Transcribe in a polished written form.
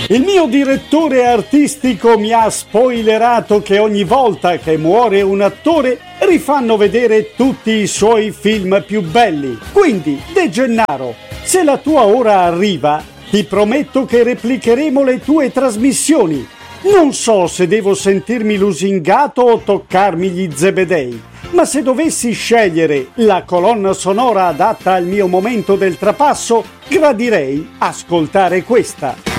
Il mio direttore artistico mi ha spoilerato che ogni volta che muore un attore rifanno vedere tutti i suoi film più belli. Quindi, De Gennaro, se la tua ora arriva, ti prometto che replicheremo le tue trasmissioni. Non so se devo sentirmi lusingato o toccarmi gli zebedei, ma se dovessi scegliere la colonna sonora adatta al mio momento del trapasso, gradirei ascoltare questa.